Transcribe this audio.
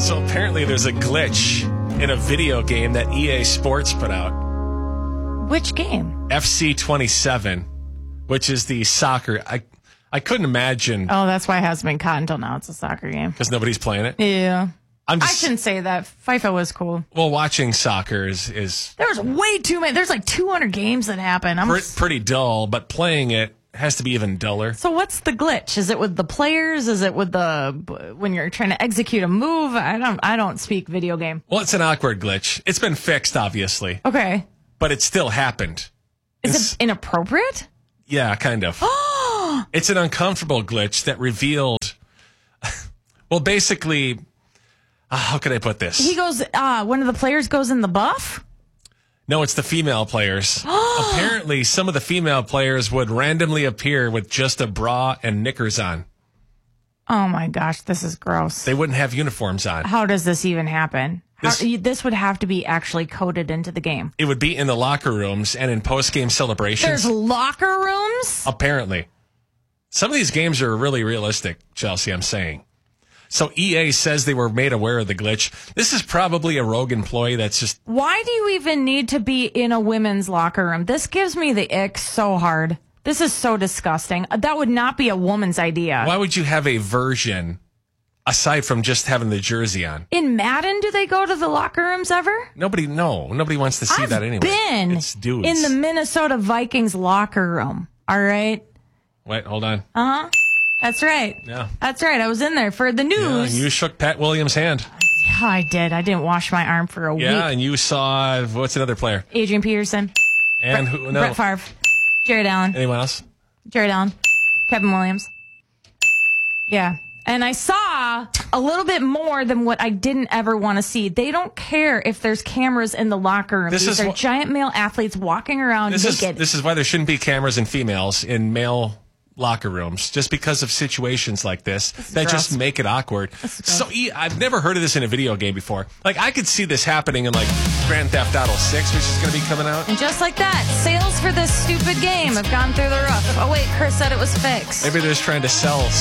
So apparently there's a glitch in a video game that EA Sports put out. Which game? FC 27, which is the soccer. I couldn't imagine. Oh, that's why it hasn't been caught until now. It's a soccer game. Because nobody's playing it? Yeah. I shouldn't say that. FIFA was cool. Well, watching soccer is There's way too many. There's like 200 games that happen. pretty dull, but playing it has to be even duller. So what's the glitch? Is it with the players? Is it with when you're trying to execute a move? I don't speak video game. Well, it's an awkward glitch. It's been fixed, obviously. Okay. But it still happened. Is it inappropriate? Yeah, kind of. It's an uncomfortable glitch that revealed, well, basically, how could I put this? He goes, one of the players goes in the buff? No, it's the female players. Apparently, some of the female players would randomly appear with just a bra and knickers on. Oh my gosh, this is gross. They wouldn't have uniforms on. How does this even happen? This would have to be actually coded into the game. It would be in the locker rooms and in post-game celebrations. There's locker rooms? Apparently. Some of these games are really realistic, Chelsea, I'm saying. So EA says they were made aware of the glitch. This is probably a rogue employee that's just... Why do you even need to be in a women's locker room? This gives me the ick so hard. This is so disgusting. That would not be a woman's idea. Why would you have a version aside from just having the jersey on? In Madden, do they go to the locker rooms ever? Nobody wants to see that anyway. It's dudes. In the Minnesota Vikings locker room. All right. Wait, hold on. Uh-huh. That's right. Yeah. That's right. I was in there for the news. Yeah, and you shook Pat Williams' hand. Yeah, I did. I didn't wash my arm for a week. Yeah, and you saw, what's another player? Adrian Peterson. And who? No. Brett Favre. Jared Allen. Anyone else? Jared Allen. Kevin Williams. Yeah. And I saw a little bit more than what I didn't ever want to see. They don't care if there's cameras in the locker room. These are giant male athletes walking around naked. This is why there shouldn't be cameras and females in male locker rooms, just because of situations like this that gross. Just make it awkward. So I've never heard of this in a video game before. Like, I could see this happening in like Grand Theft Auto 6, which is going to be coming out. And just like that, sales for this stupid game have gone through the roof. Oh wait, Chris said it was fixed. Maybe they're just trying to sell